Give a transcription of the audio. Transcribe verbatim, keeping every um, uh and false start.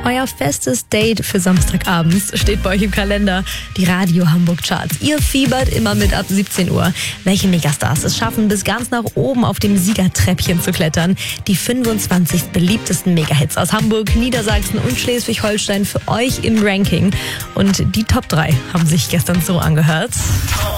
Euer festes Date für Samstagabends steht bei euch im Kalender. Die Radio Hamburg Charts. Ihr fiebert immer mit ab siebzehn Uhr. Welche Megastars es schaffen, bis ganz nach oben auf dem Siegertreppchen zu klettern. Die fünfundzwanzig beliebtesten Megahits aus Hamburg, Niedersachsen und Schleswig-Holstein für euch im Ranking. Und die Top drei haben sich gestern so angehört.